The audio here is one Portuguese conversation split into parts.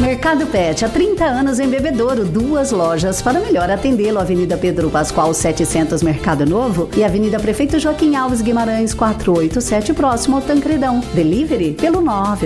Mercado Pet, há 30 anos em Bebedouro, 2 lojas para melhor atendê-lo. Avenida Pedro Pascoal 700, Mercado Novo, e Avenida Prefeito Joaquim Alves Guimarães 487, próximo ao Tancredão. Delivery pelo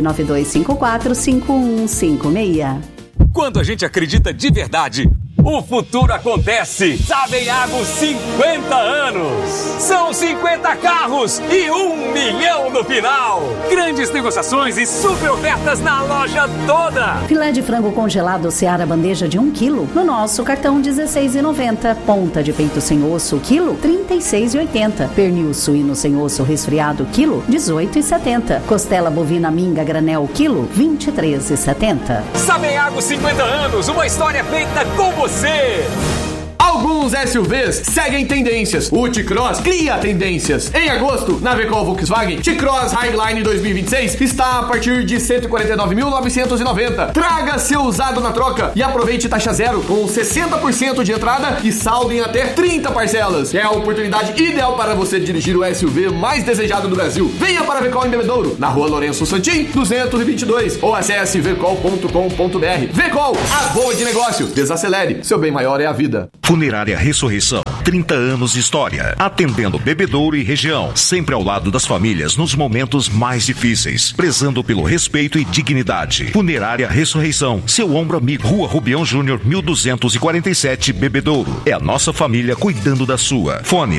992545156. Quando a gente acredita de verdade, o futuro acontece. Sabeago 50 anos. São 50 carros e 1 milhão no final. Grandes negociações e super ofertas na loja toda. Filé de frango congelado Seara bandeja de 1 kg no nosso cartão R$16,90. Ponta de peito sem osso quilo R$36,80. Pernil suíno sem osso resfriado quilo R$18,70. Costela bovina minga granel quilo R$23,70. Sabeago 50 anos, uma história feita com você. Alguns SUVs seguem tendências. O T-Cross cria tendências. Em agosto, na Vecol Volkswagen, T-Cross Highline 2026 está a partir de R$ 149.990. Traga seu usado na troca e aproveite taxa zero com 60% de entrada e saldo em até 30 parcelas. É a oportunidade ideal para você dirigir o SUV mais desejado do Brasil. Venha para a Vecol em Bebedouro, na rua Lourenço Santin, 222, ou acesse vecol.com.br. Vecol, a boa de negócio. Desacelere, seu bem maior é a vida. Funerária Ressurreição, 30 anos de história, atendendo Bebedouro e região, sempre ao lado das famílias nos momentos mais difíceis, prezando pelo respeito e dignidade. Funerária Ressurreição, seu ombro amigo, Rua Rubião Júnior, 1247, Bebedouro. É a nossa família cuidando da sua. Fone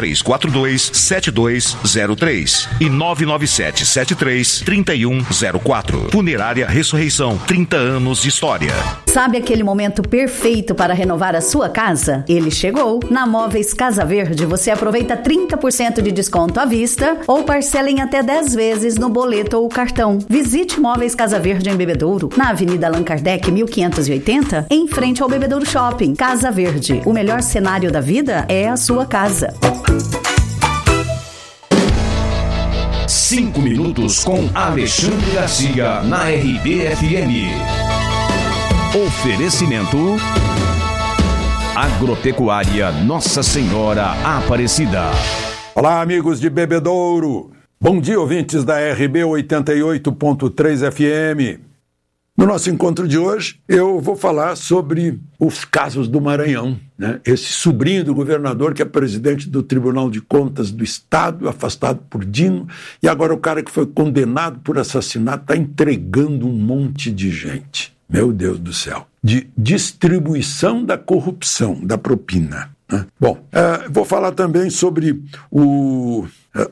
3342-7203 e 99773-3104. Funerária Ressurreição, 30 anos de história. Sabe aquele momento perfeito para renovar a sua casa? Ele chegou. Na Móveis Casa Verde, você aproveita 30% de desconto à vista ou parcela em até 10 vezes no boleto ou cartão. Visite Móveis Casa Verde em Bebedouro, na Avenida Allan Kardec 1580, em frente ao Bebedouro Shopping. Casa Verde, o melhor cenário da vida é a sua casa. 5 minutos com Alexandre Garcia na RBFM. Oferecimento Agropecuária Nossa Senhora Aparecida. Olá, amigos de Bebedouro. Bom dia, ouvintes da RB 88.3 FM. No nosso encontro de hoje, eu vou falar sobre os casos do Maranhão, né? Esse sobrinho do governador, que é presidente do Tribunal de Contas do Estado, afastado por Dino, e agora o cara que foi condenado por assassinato está entregando um monte de gente. Meu Deus do céu. De distribuição da corrupção, da propina. Né? Bom, vou falar também sobre o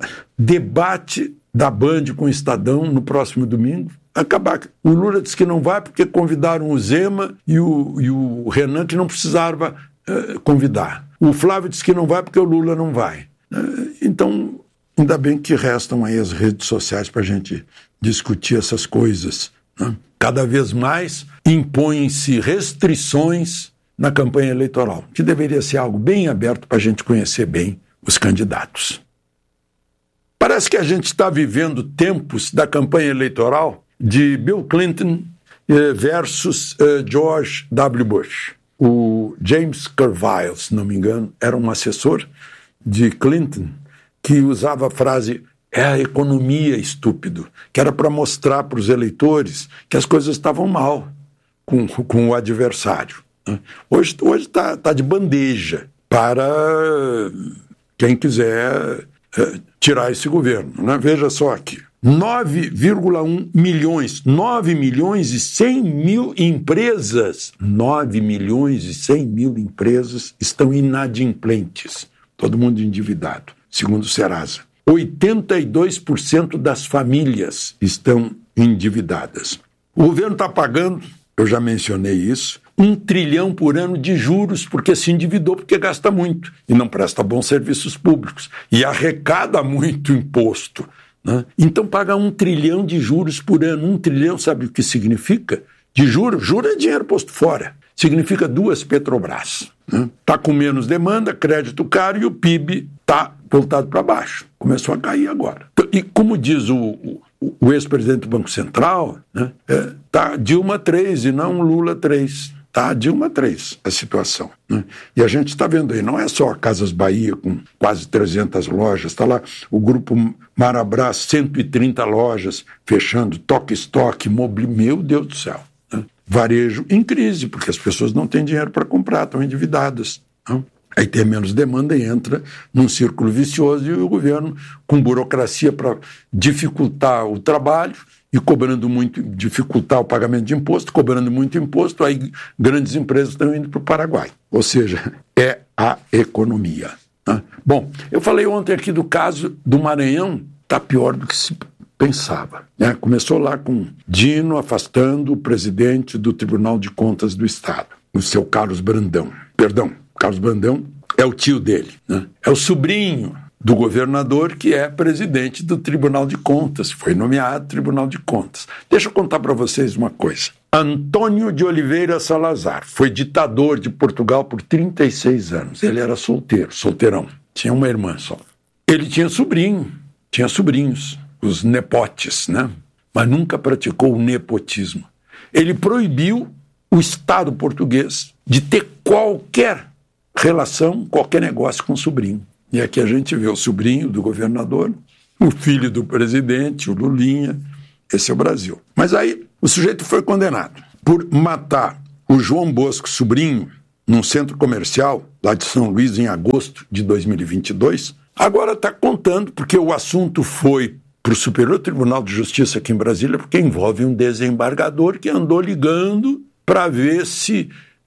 debate da Band com o Estadão no próximo domingo. Acabar. O Lula disse que não vai porque convidaram o Zema e o Renan, que não precisava convidar. O Flávio disse que não vai porque o Lula não vai. Então, ainda bem que restam aí as redes sociais para a gente discutir essas coisas. Né? Cada vez mais impõem-se restrições na campanha eleitoral, que deveria ser algo bem aberto para a gente conhecer bem os candidatos. Parece que a gente está vivendo tempos da campanha eleitoral de Bill Clinton versus George W. Bush. O James Carville, se não me engano, era um assessor de Clinton que usava a frase "é a economia, estúpido", que era para mostrar para os eleitores que as coisas estavam mal com o adversário. Hoje tá de bandeja para quem quiser tirar esse governo. Né? Veja só aqui. 9,1 milhões, 9 milhões e 100 mil empresas, 9 milhões e 100 mil empresas estão inadimplentes. Todo mundo endividado, segundo o Serasa. 82% das famílias estão endividadas. O governo está pagando, eu já mencionei isso, 1 trilhão por ano de juros porque se endividou, porque gasta muito e não presta bons serviços públicos e arrecada muito imposto. Né? Então paga 1 trilhão de juros por ano. 1 trilhão, sabe o que significa? De juros, juro é dinheiro posto fora. Significa 2 Petrobras. Está com menos demanda, crédito caro e o PIB está voltado para baixo. Começou a cair agora. E como diz o ex-presidente do Banco Central, né, tá Dilma 3 e não Lula 3. Tá Dilma 3 a situação. Né? E a gente está vendo aí, não é só a Casas Bahia com quase 300 lojas, está lá o grupo Marabras, 130 lojas fechando, toque-estoque, meu Deus do céu. né? Varejo em crise, porque as pessoas não têm dinheiro para comprar, estão endividadas, né? Aí tem menos demanda e entra num círculo vicioso e o governo, com burocracia para dificultar o trabalho e cobrando muito, dificultar o pagamento de imposto, cobrando muito imposto, aí grandes empresas estão indo para o Paraguai. Ou seja, é a economia, né? Bom, eu falei ontem aqui do caso do Maranhão, está pior do que se pensava, né? Começou lá com Dino afastando o presidente do Tribunal de Contas do Estado, o seu Carlos Brandão. Carlos Brandão é o tio dele, né? É o sobrinho do governador que é presidente do Tribunal de Contas, foi nomeado Tribunal de Contas. Deixa eu contar para vocês uma coisa. Antônio de Oliveira Salazar foi ditador de Portugal por 36 anos. Ele era solteirão, tinha uma irmã só. Ele tinha sobrinhos, os nepotes, né? Mas nunca praticou o nepotismo. Ele proibiu o Estado português de ter qualquer relação, qualquer negócio com o sobrinho. E aqui a gente vê o sobrinho do governador, o filho do presidente, o Lulinha. Esse é o Brasil. Mas aí o sujeito foi condenado por matar o João Bosco, sobrinho, num centro comercial lá de São Luís em agosto de 2022. Agora está contando, porque o assunto foi para o Superior Tribunal de Justiça aqui em Brasília, porque envolve um desembargador que andou ligando para ver se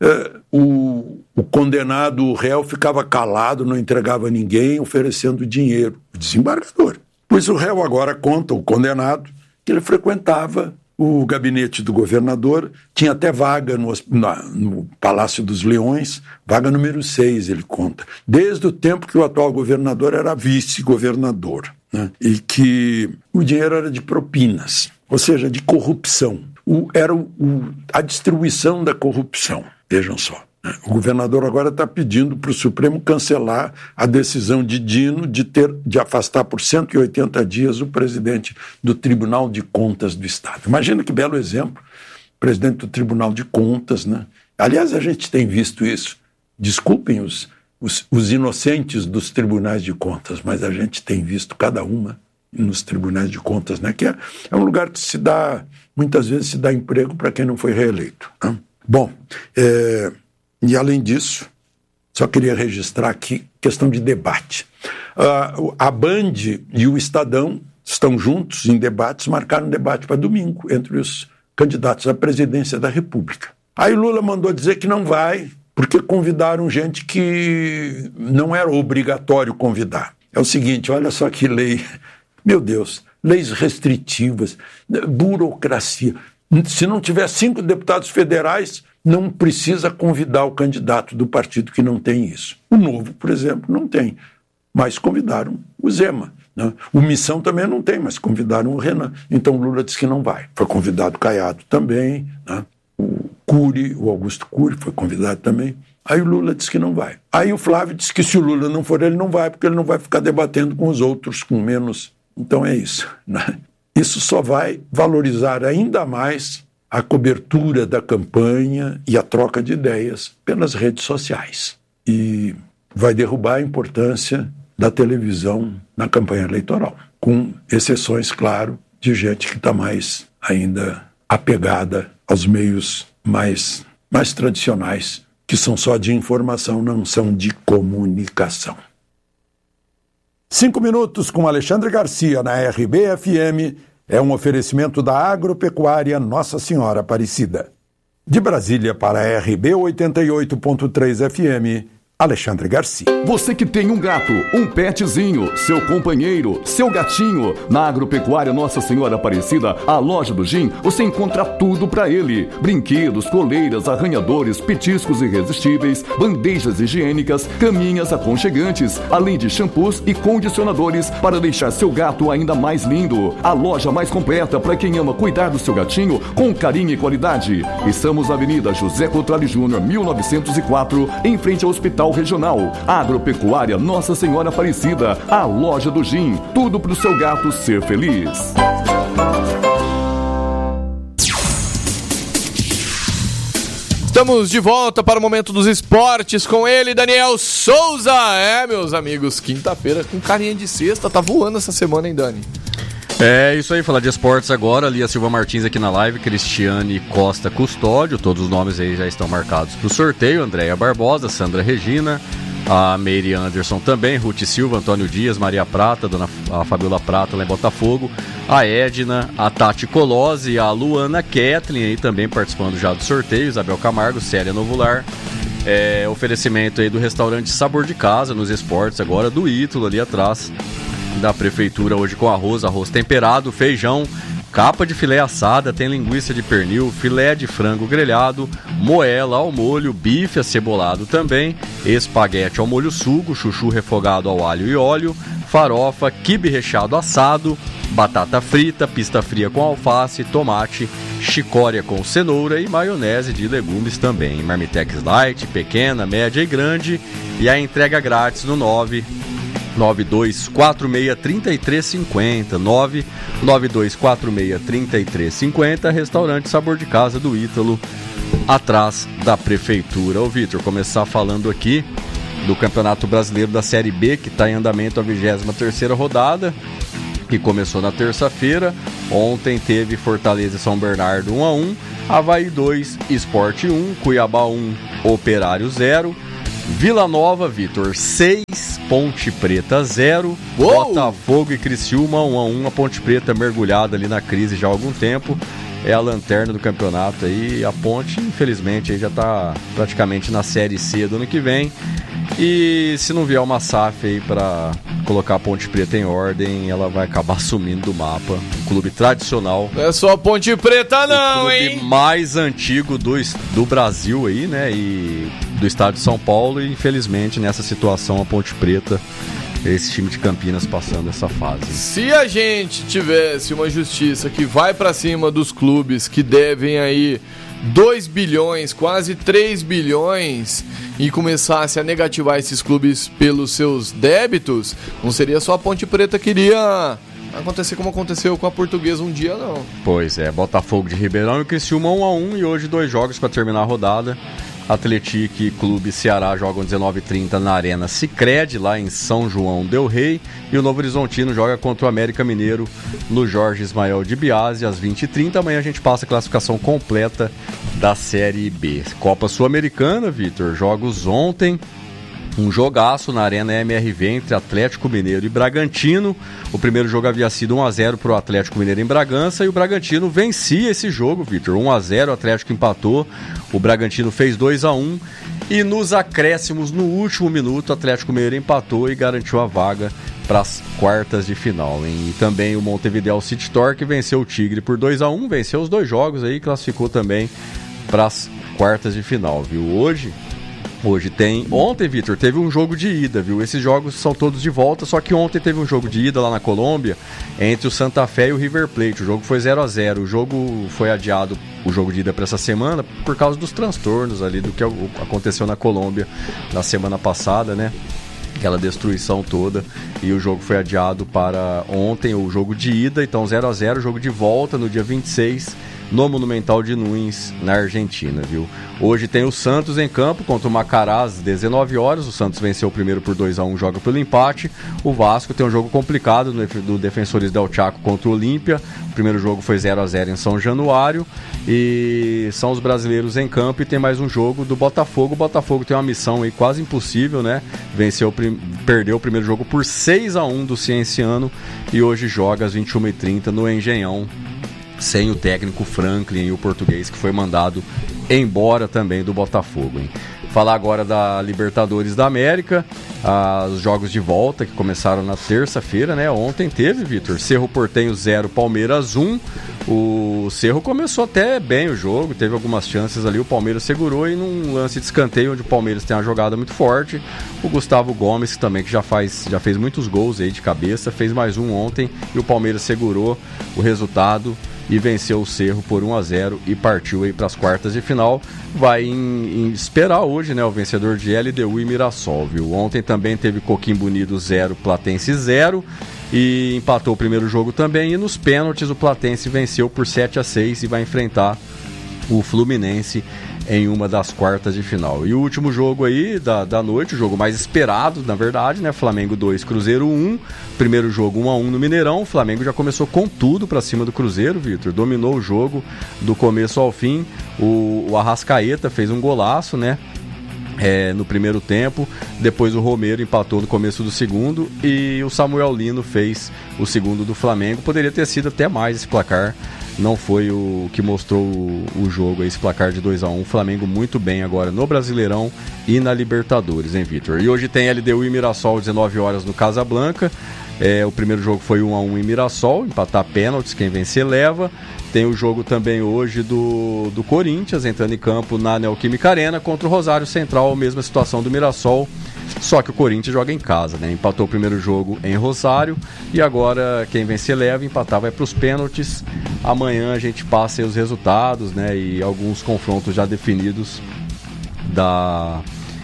o condenado, o réu, ficava calado, não entregava ninguém, oferecendo dinheiro. O desembargador. Pois o réu agora conta, o condenado, que ele frequentava o gabinete do governador, tinha até vaga no Palácio dos Leões, vaga número 6, ele conta, desde o tempo que o atual governador era vice-governador, né? E que o dinheiro era de propinas, ou seja, de corrupção. Era a distribuição da corrupção, vejam só. O governador agora está pedindo para o Supremo cancelar a decisão de Dino de afastar por 180 dias o presidente do Tribunal de Contas do Estado. Imagina que belo exemplo, presidente do Tribunal de Contas, né? Aliás, a gente tem visto isso. Desculpem os inocentes dos tribunais de contas, mas a gente tem visto cada uma nos tribunais de contas, né? Que é um lugar que muitas vezes se dá emprego para quem não foi reeleito, né? Bom, e além disso, só queria registrar aqui questão de debate. A Band e o Estadão estão juntos em debates, marcaram um debate para domingo entre os candidatos à presidência da República. Aí Lula mandou dizer que não vai, porque convidaram gente que não era obrigatório convidar. É o seguinte, olha só que lei, meu Deus, leis restritivas, burocracia. Se não tiver 5 deputados federais, não precisa convidar o candidato do partido que não tem isso. O Novo, por exemplo, não tem, mas convidaram o Zema, né? O Missão também não tem, mas convidaram o Renan. Então Lula disse que não vai. Foi convidado o Caiado também, né? O Augusto Cury foi convidado também. Aí o Lula disse que não vai. Aí o Flávio disse que se o Lula não for, ele não vai, porque ele não vai ficar debatendo com os outros, com menos. Então é isso, né? Isso só vai valorizar ainda mais a cobertura da campanha e a troca de ideias pelas redes sociais. E vai derrubar a importância da televisão na campanha eleitoral, com exceções, claro, de gente que está mais ainda apegada aos meios mais tradicionais, que são só de informação, não são de comunicação. 5 minutos com Alexandre Garcia na RBFM é um oferecimento da Agropecuária Nossa Senhora Aparecida. De Brasília para a RB 88.3 FM, Alexandre Garcia. Você que tem um gato, um petzinho, seu companheiro, seu gatinho, na Agropecuária Nossa Senhora Aparecida, a loja do Jim, você encontra tudo pra ele. Brinquedos, coleiras, arranhadores, petiscos irresistíveis, bandejas higiênicas, caminhas aconchegantes, além de shampoos e condicionadores para deixar seu gato ainda mais lindo. A loja mais completa para quem ama cuidar do seu gatinho com carinho e qualidade. Estamos na Avenida José Cotrali Júnior, 1904, em frente ao Hospital Regional. Agropecuária Nossa Senhora Aparecida, a loja do Jim. Tudo pro seu gato ser feliz. Estamos de volta para o Momento dos Esportes com ele, Daniel Souza. Meus amigos, quinta-feira com carinha de sexta. Tá voando essa semana, hein, Dani? É isso aí, falar de esportes agora. Lia Silva Martins aqui na live, Cristiane Costa Custódio, todos os nomes aí já estão marcados para o sorteio. Andréia Barbosa, Sandra Regina, a Meire Anderson também, Ruth Silva, Antônio Dias, Maria Prata, a Fabiola Prata lá em Botafogo, a Edna, a Tati Colose, a Luana Kathleen aí também participando já do sorteio, Isabel Camargo, Célia Novular. Oferecimento aí do restaurante Sabor de Casa nos esportes agora, do Ítalo ali atrás da prefeitura, hoje com arroz temperado, feijão, capa de filé assada, tem linguiça de pernil, filé de frango grelhado, moela ao molho, bife acebolado também, espaguete ao molho sugo, chuchu refogado ao alho e óleo, farofa, quibe recheado assado, batata frita, pista fria com alface, tomate, chicória com cenoura e maionese de legumes também. Marmitex Light, pequena, média e grande, e a entrega grátis no 992463350, 992463350, restaurante Sabor de Casa do Ítalo, atrás da prefeitura. Ô Vitor, começar falando aqui do Campeonato Brasileiro da Série B, que está em andamento a 23ª rodada, que começou na terça-feira. Ontem teve Fortaleza e São Bernardo 1-1, Avaí 2, Sport 1, Cuiabá 1, Operário 0, Vila Nova, Vitor, 6, Ponte Preta 0, Botafogo e Criciúma 1-1, a Ponte Preta mergulhada ali na crise já há algum tempo, é a lanterna do campeonato aí, a Ponte infelizmente aí já está praticamente na Série C do ano que vem, e se não vier uma SAF aí para colocar a Ponte Preta em ordem, ela vai acabar sumindo do mapa. Um clube tradicional. Não é só a Ponte Preta não, hein? O clube mais antigo do Brasil aí, né? E do estado de São Paulo, e infelizmente nessa situação a Ponte Preta, esse time de Campinas passando essa fase. Se a gente tivesse uma justiça que vai pra cima dos clubes que devem aí 2 bilhões, quase 3 bilhões, e começasse a negativar esses clubes pelos seus débitos, não seria só a Ponte Preta que iria acontecer como aconteceu com a Portuguesa um dia, não. Pois é, Botafogo de Ribeirão e Criciúma 1-1, e hoje 2 jogos para terminar a rodada. Atlético e Clube Ceará jogam 19h30 na Arena Sicredi, lá em São João del Rei, e o Novo Horizontino joga contra o América Mineiro no Jorge Ismael de Biasi às 20h30. Amanhã a gente passa a classificação completa da Série B. Copa Sul-Americana, Vitor, jogos ontem. Um jogaço na Arena MRV entre Atlético Mineiro e Bragantino. O primeiro jogo havia sido 1-0 para o Atlético Mineiro em Bragança, e o Bragantino vencia esse jogo, Vitor. 1-0, o Atlético empatou, o Bragantino fez 2-1, e nos acréscimos, no último minuto, o Atlético Mineiro empatou e garantiu a vaga para as quartas de final, hein? E também o Montevideo City Torque venceu o Tigre por 2-1, venceu os 2 jogos aí, classificou também para as quartas de final, viu? Ontem, Vitor, teve um jogo de ida, viu? Esses jogos são todos de volta, só que ontem teve um jogo de ida lá na Colômbia, entre o Santa Fé e o River Plate. O jogo foi 0-0, o jogo foi adiado, o jogo de ida para essa semana, por causa dos transtornos ali do que aconteceu na Colômbia na semana passada, né? Aquela destruição toda, e o jogo foi adiado para ontem, o jogo de ida, então 0-0, jogo de volta no dia 26, no Monumental de Nunes, na Argentina, viu? Hoje tem o Santos em campo contra o Macará às 19 horas. O Santos venceu o primeiro por 2-1, joga pelo empate. O Vasco tem um jogo complicado do Defensores del Chaco contra o Olímpia. O primeiro jogo foi 0-0 em São Januário. E são os brasileiros em campo, e tem mais um jogo do Botafogo. O Botafogo tem uma missão aí quase impossível, né? Perdeu o primeiro jogo por 6-1 do Cienciano, e hoje joga às 21h30 no Engenhão, sem o técnico Franklin e o português, que foi mandado embora também do Botafogo, hein? Falar agora da Libertadores da América, os jogos de volta que começaram na terça-feira, né? Ontem teve, Vitor, Cerro Porteño 0, Palmeiras 1. O Cerro começou até bem o jogo, teve algumas chances ali, o Palmeiras segurou, e num lance de escanteio onde o Palmeiras tem uma jogada muito forte, o Gustavo Gomes, que também já fez muitos gols aí de cabeça, fez mais um ontem, e o Palmeiras segurou o resultado e venceu o Cerro por 1-0 e partiu aí para as quartas de final. Vai esperar hoje, né, o vencedor de LDU e Mirassol, viu? Ontem também teve Coquimbo Unido 0, Platense 0, e empatou o primeiro jogo também, e nos pênaltis o Platense venceu por 7-6 e vai enfrentar o Fluminense em uma das quartas de final. E o último jogo aí da noite, o jogo mais esperado, na verdade, né? Flamengo 2, Cruzeiro 1. Primeiro jogo 1-1 no Mineirão. O Flamengo já começou com tudo pra cima do Cruzeiro, Vitor. Dominou o jogo do começo ao fim. O Arrascaeta fez um golaço, né? No primeiro tempo. Depois o Romero empatou no começo do segundo. E o Samuel Lino fez o segundo do Flamengo. Poderia ter sido até mais esse placar. Não foi o que mostrou o jogo, esse placar de 2-1. O Flamengo muito bem agora no Brasileirão e na Libertadores, hein, Vitor? E hoje tem LDU e Mirassol, 19 horas no Casablanca. O primeiro jogo foi 1-1 em Mirassol, empatar pênaltis, quem vencer leva. Tem o jogo também hoje do Corinthians, entrando em campo na Neoquímica Arena contra o Rosário Central, mesma situação do Mirassol, só que o Corinthians joga em casa, né? Empatou o primeiro jogo em Rosário e agora quem vencer leva, empatar vai para os pênaltis. Amanhã a gente passa aí os resultados, né? E alguns confrontos já definidos da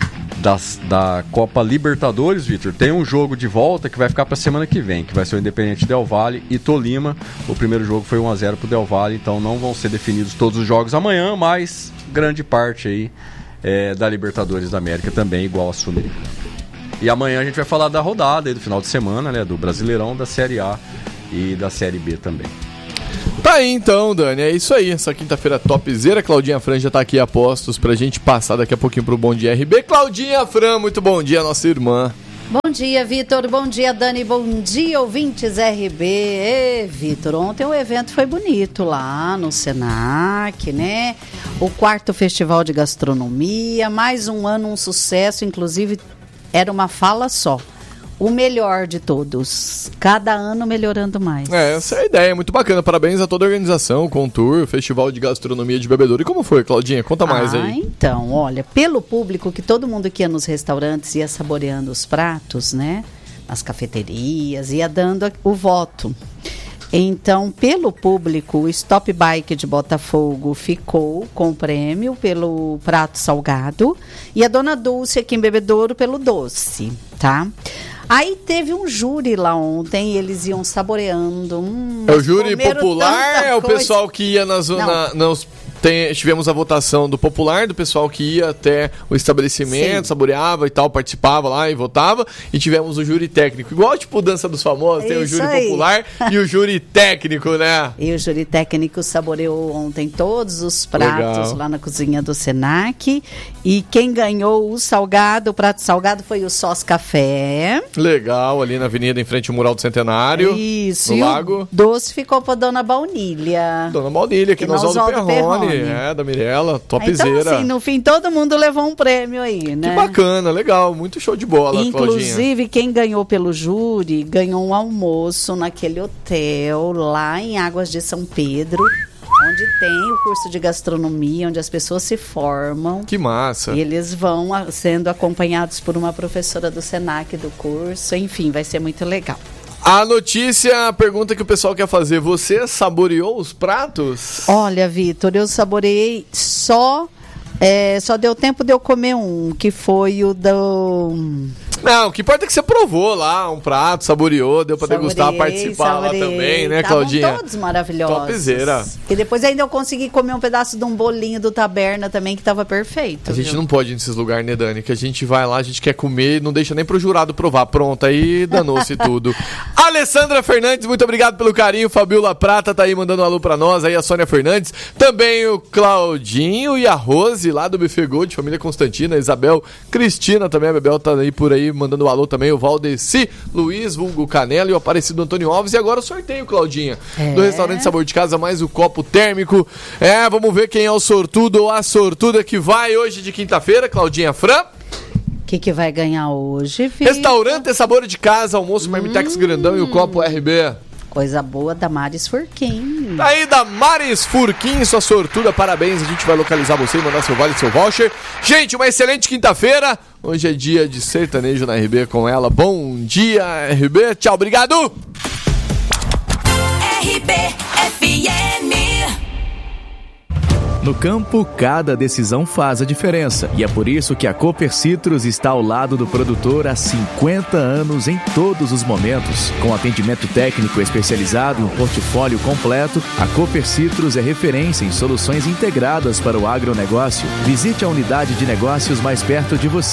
Copa Libertadores, Vitor. Tem um jogo de volta que vai ficar para a semana que vem, que vai ser o Independente Del Valle e Tolima. O primeiro jogo foi 1-0 para o Del Valle, então não vão ser definidos todos os jogos amanhã, mas grande parte aí da Libertadores da América também, igual a Sul-Americana. E amanhã a gente vai falar da rodada aí do final de semana, né, do Brasileirão, da Série A e da Série B também. Tá aí então, Dani, é isso aí. Essa quinta-feira topzera. Claudinha Fran já tá aqui a postos pra gente passar daqui a pouquinho pro Bom Dia RB. Claudinha Fran, muito bom dia, nossa irmã. Bom dia, Vitor. Bom dia, Dani. Bom dia, ouvintes RB. Vitor, ontem o evento foi bonito lá no Senac, né? O 4º Festival de Gastronomia. Mais um ano, um sucesso. Inclusive, era uma fala só. O melhor de todos. Cada ano melhorando mais. Essa é a ideia. Muito bacana. Parabéns a toda a organização, Contour, Festival de Gastronomia de Bebedouro. E como foi, Claudinha? Conta mais aí. Então, olha, pelo público, que todo mundo que ia nos restaurantes ia saboreando os pratos, né? Nas cafeterias, ia dando o voto. Então, pelo público, o Stop Bike de Botafogo ficou com o prêmio pelo prato salgado e a Dona Dulce aqui em Bebedouro pelo doce, tá? Aí teve um júri lá ontem, eles iam saboreando. É o júri popular, é o pessoal que ia tivemos a votação do popular, do pessoal que ia até o estabelecimento, saboreava e tal, participava lá e votava. E tivemos o júri técnico. Igual tipo Dança dos Famosos, tem o júri popular e o júri técnico, né? E o júri técnico saboreou ontem todos os pratos lá na cozinha do Senac. E quem ganhou o prato salgado foi o Sós Café. Legal, ali na avenida em frente ao Mural do Centenário. Isso, no e Lago. O doce ficou pra Dona Baunilha. Dona Baunilha, que nós Oswaldo Perrone. Da Mirella, topzera. Então, assim, no fim, todo mundo levou um prêmio aí, né? Que bacana, legal, muito show de bola, inclusive, Claudinha. Quem ganhou pelo júri, ganhou um almoço naquele hotel, lá em Águas de São Pedro, onde tem o curso de gastronomia, onde as pessoas se formam. Que massa. E eles vão sendo acompanhados por uma professora do Senac do curso, enfim, vai ser muito legal. A notícia, a pergunta que o pessoal quer fazer, você saboreou os pratos? Olha, Vitor, eu saboreei só deu tempo de eu comer um, que foi o do... Não, o que importa é que você provou lá um prato, saboreou, deu pra degustar, participar lá também, né, Claudinha? Estavam todos maravilhosos. Topzera. E depois ainda eu consegui comer um pedaço de um bolinho do Taberna também, que tava perfeito. A gente não pode ir nesses lugares, né, Dani? Que a gente vai lá, a gente quer comer, não deixa nem pro jurado provar. Pronto, aí danou-se tudo. Alessandra Fernandes, muito obrigado pelo carinho. Fabiola Prata tá aí mandando um alô pra nós. Aí a Sônia Fernandes. Também o Claudinho e a Rose, lá do Buffet Gold, família Constantina. Isabel Cristina também, a Bebel tá aí por aí mandando um alô também. O Valdeci Luiz, vulgo Canela e o Aparecido Antônio Alves. E agora o sorteio, Claudinha, do restaurante Sabor de Casa, mais o copo térmico. Vamos ver quem é o sortudo ou a sortuda que vai hoje de quinta-feira, Claudinha Fran. O que vai ganhar hoje, filho? Restaurante Sabor de Casa, almoço Marmitex grandão e o copo RB. Coisa boa da Maris Furquim. Tá aí da Maris Furquim, sua sortuda, parabéns. A gente vai localizar você e mandar seu vale, seu voucher. Gente, uma excelente quinta-feira. Hoje é dia de sertanejo na RB com ela. Bom dia, RB. Tchau, obrigado. RB FM. No campo, cada decisão faz a diferença. E é por isso que a Cooper Citrus está ao lado do produtor há 50 anos em todos os momentos. Com atendimento técnico especializado e um portfólio completo, a Cooper Citrus é referência em soluções integradas para o agronegócio. Visite a unidade de negócios mais perto de você.